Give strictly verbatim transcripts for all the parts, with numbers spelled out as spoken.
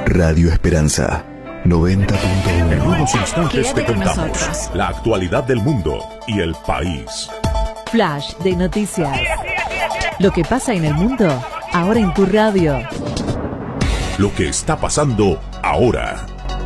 Radio Esperanza noventa punto uno. En unos instantes Quédate te con contamos nosotros. la actualidad del mundo y el país. Flash de noticias. Lo que pasa en el mundo, ahora en tu radio. Lo que está pasando ahora.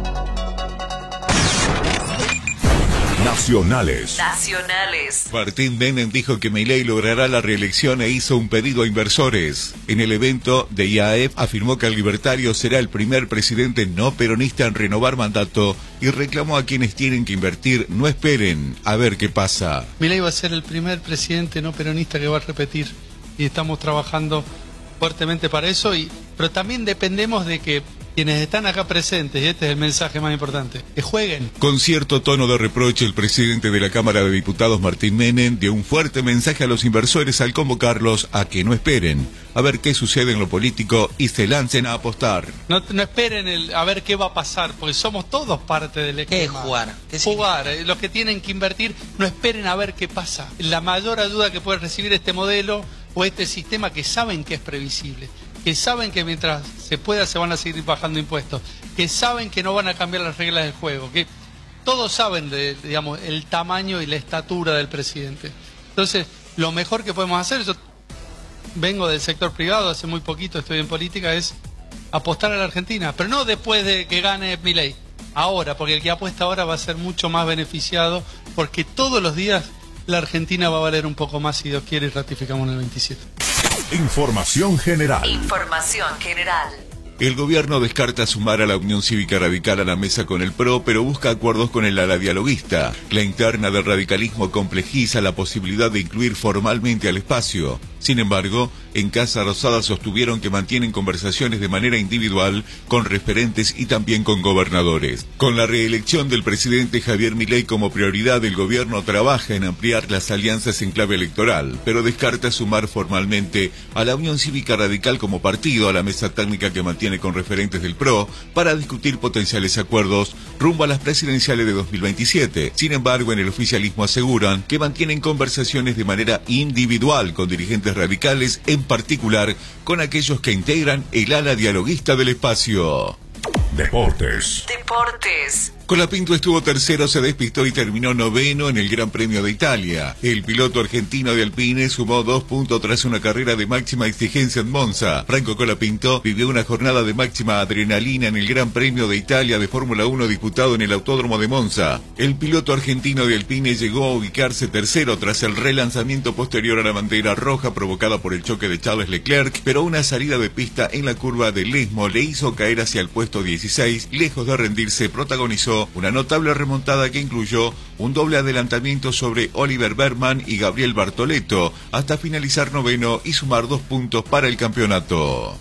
Nacionales. Nacionales. Martín Menem dijo que Milei logrará la reelección e hizo un pedido a inversores. En el evento de I A E F afirmó que el libertario será el primer presidente no peronista en renovar mandato y reclamó a quienes tienen que invertir no esperen a ver qué pasa. Milei va a ser el primer presidente no peronista que va a repetir y estamos trabajando fuertemente para eso, y pero también dependemos de que quienes están acá presentes, y este es el mensaje más importante, que jueguen. Con cierto tono de reproche, el presidente de la Cámara de Diputados, Martín Menem, dio un fuerte mensaje a los inversores al convocarlos a que no esperen a ver qué sucede en lo político y se lancen a apostar. No, no esperen el, a ver qué va a pasar, porque somos todos parte del esquema. ¿Qué es jugar? ¿Qué jugar. Eh, Los que tienen que invertir, no esperen a ver qué pasa. La mayor ayuda que puede recibir este modelo o este sistema, que saben que es previsible, que saben que mientras se pueda se van a seguir bajando impuestos, que saben que no van a cambiar las reglas del juego, que todos saben de, digamos, el tamaño y la estatura del presidente. Entonces, lo mejor que podemos hacer, yo vengo del sector privado, hace muy poquito estoy en política, es apostar a la Argentina, pero no después de que gane Milei, ahora, porque el que apuesta ahora va a ser mucho más beneficiado, porque todos los días la Argentina va a valer un poco más, si Dios quiere, y ratificamos en el veintisiete. Información general. Información general. El gobierno descarta sumar a la Unión Cívica Radical a la mesa con el P R O, pero busca acuerdos con el ala dialoguista. La interna del radicalismo complejiza la posibilidad de incluir formalmente al espacio. Sin embargo, en Casa Rosada sostuvieron que mantienen conversaciones de manera individual con referentes y también con gobernadores. Con la reelección del presidente Javier Milei como prioridad, el gobierno trabaja en ampliar las alianzas en clave electoral, pero descarta sumar formalmente a la Unión Cívica Radical como partido a la mesa técnica que mantiene con referentes del P R O para discutir potenciales acuerdos rumbo a las presidenciales de dos mil veintisiete. Sin embargo, en el oficialismo aseguran que mantienen conversaciones de manera individual con dirigentes radicales, en particular con aquellos que integran el ala dialoguista del espacio. Deportes. Deportes. Colapinto estuvo tercero, se despistó y terminó noveno en el Gran Premio de Italia. El piloto argentino de Alpine sumó dos puntos tras una carrera de máxima exigencia en Monza. Franco Colapinto vivió una jornada de máxima adrenalina en el Gran Premio de Italia de Fórmula uno disputado en el Autódromo de Monza. El piloto argentino de Alpine llegó a ubicarse tercero tras el relanzamiento posterior a la bandera roja provocada por el choque de Charles Leclerc, pero una salida de pista en la curva del Lesmo le hizo caer hacia el puesto dieciséis. Lejos de rendirse, protagonizó una notable remontada que incluyó un doble adelantamiento sobre Oliver Bergman y Gabriel Bartoletto hasta finalizar noveno y sumar dos puntos para el campeonato.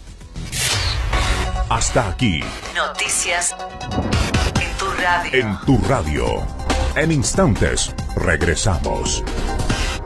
Hasta aquí. Noticias en tu radio. En tu radio. En instantes regresamos.